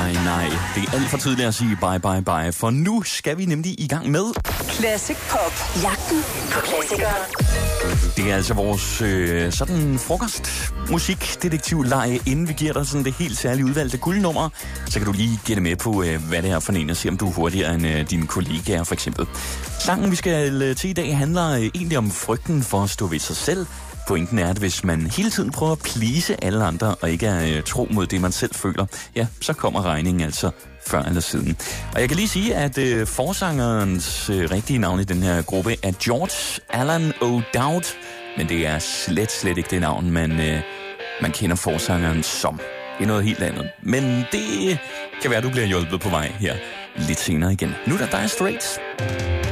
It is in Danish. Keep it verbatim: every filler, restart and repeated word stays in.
nej, nej. Det er alt for tidligt at sige bye, bye, bye. For nu skal vi nemlig i gang med... Classic Pop. Jagten på klassikere. Det er altså vores øh, sådan frokostmusikdetektivleje. Inden vi giver dig sådan det helt særlige udvalgte guldnummer, så kan du lige gætte med på, øh, hvad det er for en, og se om du er hurtigere end øh, dine kollegaer, for eksempel. Sangen, vi skal øh, til i dag, handler øh, egentlig om frygten for at stå ved sig selv. Pointen er, at hvis man hele tiden prøver at please alle andre, og ikke er øh, tro mod det, man selv føler, ja, så kommer regningen altså før eller siden. Og jeg kan lige sige, at øh, forsangerens øh, rigtige navn i den her gruppe er George Alan O'Dowd, men det er slet, slet ikke det navn, man, øh, man kender forsangeren som. Det er noget helt andet. Men det kan være, du bliver hjulpet på vej her lidt senere igen. Nu er der Dire Straits.